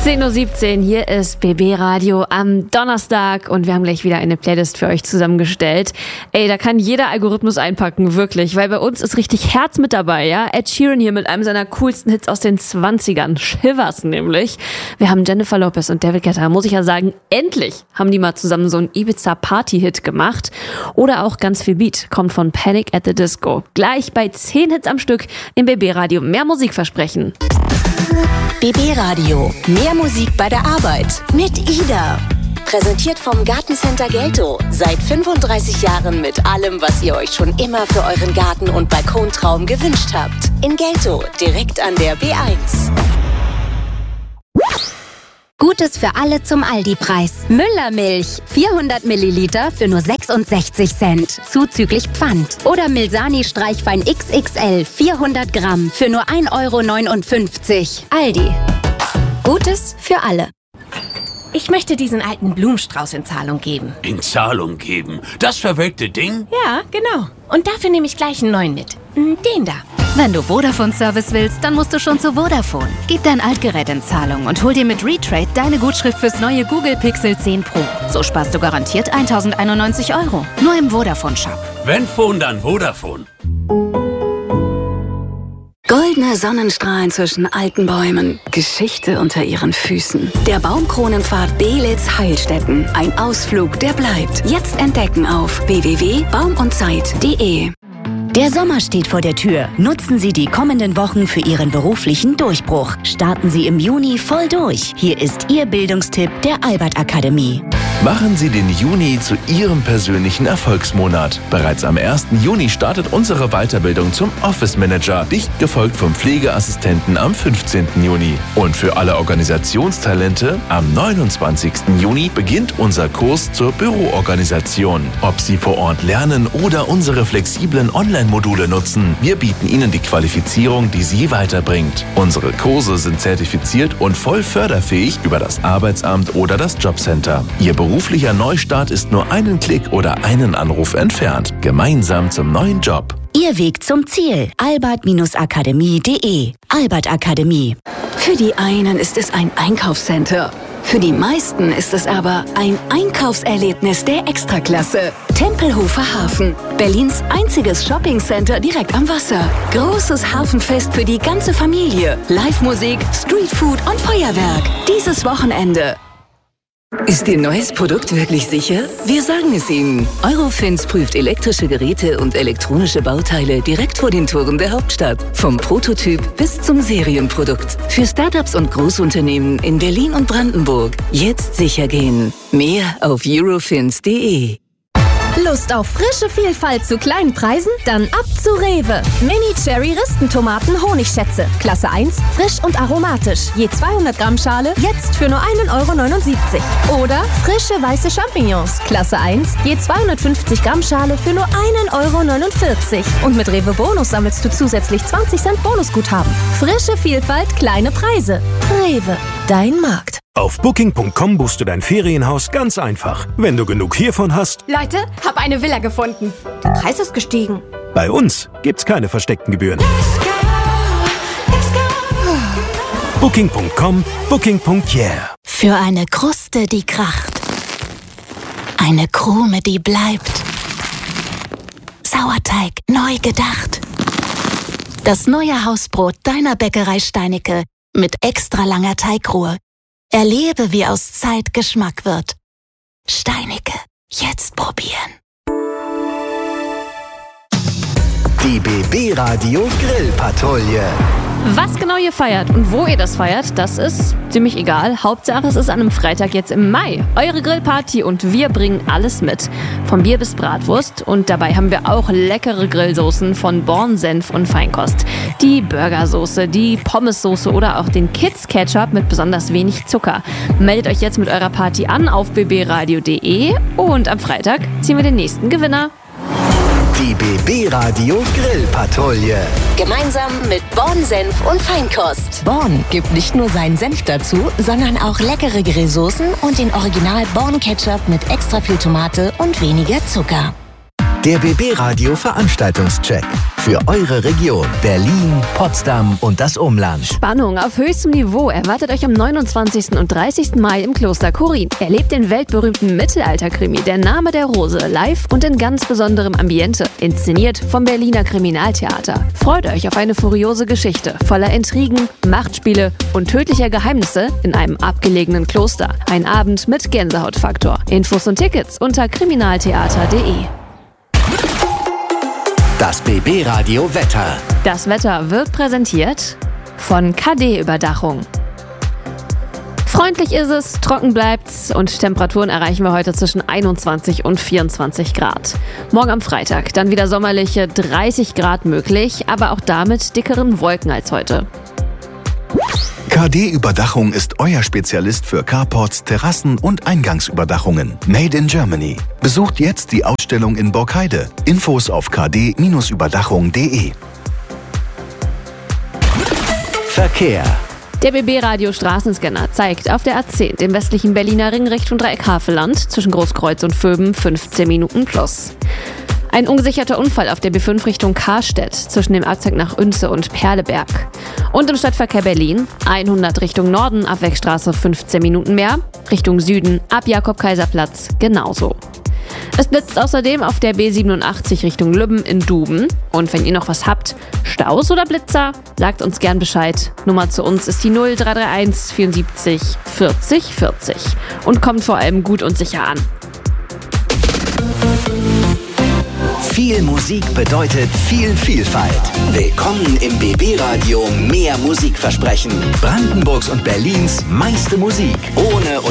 10:17 Uhr, hier ist BB Radio am Donnerstag und wir haben gleich wieder eine Playlist für euch zusammengestellt. Ey, da kann jeder Algorithmus einpacken, wirklich, weil bei uns ist richtig Herz mit dabei, ja? Ed Sheeran hier mit einem seiner coolsten Hits aus den 20ern, Shivers nämlich. Wir haben Jennifer Lopez und David Guetta, muss ich ja sagen, endlich haben die mal zusammen so einen Ibiza-Party-Hit gemacht. Oder auch ganz viel Beat, kommt von Panic at the Disco. Gleich bei 10 Hits am Stück im BB Radio, mehr Musik versprechen. BB Radio. Mehr Musik bei der Arbeit. Mit Ida. Präsentiert vom Gartencenter Gelto. Seit 35 Jahren mit allem, was ihr euch schon immer für euren Garten- und Balkontraum gewünscht habt. In Gelto, direkt an der B1. Gutes für alle zum Aldi-Preis. Müllermilch, 400 Milliliter für nur 66 Cent, zuzüglich Pfand. Oder Milsani Streichwein XXL, 400 Gramm für nur 1,59 €. Aldi. Gutes für alle. Ich möchte diesen alten Blumenstrauß in Zahlung geben. In Zahlung geben? Das verwelkte Ding? Ja, genau. Und dafür nehme ich gleich einen neuen mit. Den da. Wenn du Vodafone-Service willst, dann musst du schon zu Vodafone. Gib dein Altgerät in Zahlung und hol dir mit Retrade deine Gutschrift fürs neue Google Pixel 10 Pro. So sparst du garantiert 1.091 €. Nur im Vodafone-Shop. Wenn Phone, dann Vodafone. Goldene Sonnenstrahlen zwischen alten Bäumen, Geschichte unter ihren Füßen. Der Baumkronenpfad Belitz-Heilstätten. Ein Ausflug, der bleibt. Jetzt entdecken auf www.baumundzeit.de. Der Sommer steht vor der Tür. Nutzen Sie die kommenden Wochen für Ihren beruflichen Durchbruch. Starten Sie im Juni voll durch. Hier ist Ihr Bildungstipp der Albert Akademie. Machen Sie den Juni zu Ihrem persönlichen Erfolgsmonat. Bereits am 1. Juni startet unsere Weiterbildung zum Office Manager, dicht gefolgt vom Pflegeassistenten am 15. Juni. Und für alle Organisationstalente, am 29. Juni beginnt unser Kurs zur Büroorganisation. Ob Sie vor Ort lernen oder unsere flexiblen Online-Module nutzen, wir bieten Ihnen die Qualifizierung, die Sie weiterbringt. Unsere Kurse sind zertifiziert und voll förderfähig über das Arbeitsamt oder das Jobcenter. Ihr beruflicher Neustart ist nur einen Klick oder einen Anruf entfernt. Gemeinsam zum neuen Job. Ihr Weg zum Ziel. albert-akademie.de. Albert Akademie. Für die einen ist es ein Einkaufscenter. Für die meisten ist es aber ein Einkaufserlebnis der Extraklasse. Tempelhofer Hafen. Berlins einziges Shoppingcenter direkt am Wasser. Großes Hafenfest für die ganze Familie. Live-Musik, Streetfood und Feuerwerk. Dieses Wochenende. Ist Ihr neues Produkt wirklich sicher? Wir sagen es Ihnen. Eurofins prüft elektrische Geräte und elektronische Bauteile direkt vor den Toren der Hauptstadt. Vom Prototyp bis zum Serienprodukt. Für Startups und Großunternehmen in Berlin und Brandenburg. Jetzt sicher gehen. Mehr auf eurofins.de. Lust auf frische Vielfalt zu kleinen Preisen? Dann ab zu Rewe. Mini-Cherry-Ristentomaten Honigschätze. Klasse 1, frisch und aromatisch. Je 200 Gramm Schale, jetzt für nur 1,79 € Oder frische weiße Champignons. Klasse 1, je 250 Gramm Schale für nur 1,49 € Und mit Rewe Bonus sammelst du zusätzlich 20 Cent Bonusguthaben. Frische Vielfalt, kleine Preise. Rewe, dein Markt. Auf Booking.com buchst du dein Ferienhaus ganz einfach. Wenn du genug hiervon hast. Leute, hab eine Villa gefunden. Der Preis ist gestiegen. Bei uns gibt's keine versteckten Gebühren. Booking.com, Booking.yeah. Für eine Kruste, die kracht. Eine Krume, die bleibt. Sauerteig neu gedacht. Das neue Hausbrot deiner Bäckerei Steinecke mit extra langer Teigruhe. Erlebe, wie aus Zeit Geschmack wird. Steinecke, jetzt probieren. Die BB Radio Grillpatrouille. Was genau ihr feiert und wo ihr das feiert, das ist ziemlich egal. Hauptsache, es ist an einem Freitag jetzt im Mai. Eure Grillparty und wir bringen alles mit. Vom Bier bis Bratwurst. Und dabei haben wir auch leckere Grillsoßen von Born Senf und Feinkost. Die Burgersoße, die Pommessoße oder auch den Kids Ketchup mit besonders wenig Zucker. Meldet euch jetzt mit eurer Party an auf bbradio.de und am Freitag ziehen wir den nächsten Gewinner. Die BB Radio Grillpatrouille. Gemeinsam mit Born Senf und Feinkost. Born gibt nicht nur seinen Senf dazu, sondern auch leckere Grillsoßen und den Original Born Ketchup mit extra viel Tomate und weniger Zucker. Der BB Radio Veranstaltungscheck. Für eure Region Berlin, Potsdam und das Umland. Spannung auf höchstem Niveau erwartet euch am 29. und 30. Mai im Kloster Chorin. Erlebt den weltberühmten Mittelalter-Krimi Der Name der Rose live und in ganz besonderem Ambiente. Inszeniert vom Berliner Kriminaltheater. Freut euch auf eine furiose Geschichte voller Intrigen, Machtspiele und tödlicher Geheimnisse in einem abgelegenen Kloster. Ein Abend mit Gänsehautfaktor. Infos und Tickets unter kriminaltheater.de. Das BB Radio Wetter. Das Wetter wird präsentiert von KD-Überdachung. Freundlich ist es, trocken bleibt's und Temperaturen erreichen wir heute zwischen 21 und 24 Grad. Morgen am Freitag dann wieder sommerliche 30 Grad möglich, aber auch damit dickeren Wolken als heute. KD-Überdachung ist euer Spezialist für Carports, Terrassen und Eingangsüberdachungen. Made in Germany. Besucht jetzt die Ausstellung in Borkheide. Infos auf kd-überdachung.de. Verkehr. Der BB-Radio Straßenscanner zeigt auf der A10, dem westlichen Berliner Ring Richtung Dreieck-Havelland, zwischen Großkreuz und Vöben 15 Minuten plus. Ein ungesicherter Unfall auf der B5 Richtung Karstedt, zwischen dem Abzweig nach Oense und Perleberg. Und im Stadtverkehr Berlin 100 Richtung Norden, Abwegstraße 15 Minuten mehr, Richtung Süden ab Jakob-Kaiser-Platz genauso. Es blitzt außerdem auf der B87 Richtung Lübben in Duben. Und wenn ihr noch was habt, Staus oder Blitzer, sagt uns gern Bescheid. Nummer zu uns ist die 0331 74 40 40 und kommt vor allem gut und sicher an. Viel Musik bedeutet viel Vielfalt. Willkommen im BB Radio Mehr Musikversprechen. Brandenburgs und Berlins meiste Musik. Ohne